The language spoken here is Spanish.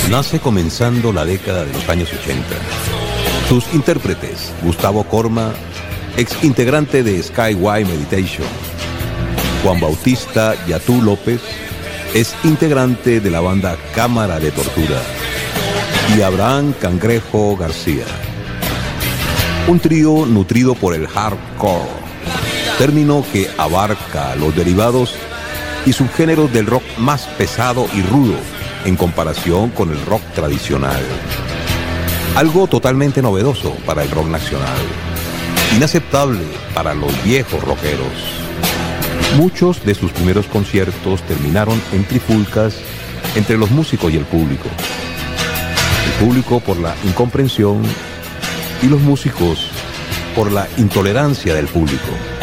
Nace comenzando la década de los años 80. Sus intérpretes: Gustavo Corma, ex integrante de Skyway Meditation; Juan Bautista Yatú López, es integrante de la banda Cámara de Tortura; y Abraham Cangrejo García. Un trío nutrido por el hardcore, término que abarca los derivados y subgéneros del rock más pesado y rudo en comparación con el rock tradicional. Algo totalmente novedoso para el rock nacional, inaceptable para los viejos rockeros. Muchos de sus primeros conciertos terminaron en trifulcas entre los músicos y el público. El público por la incomprensión y los músicos por la intolerancia del público.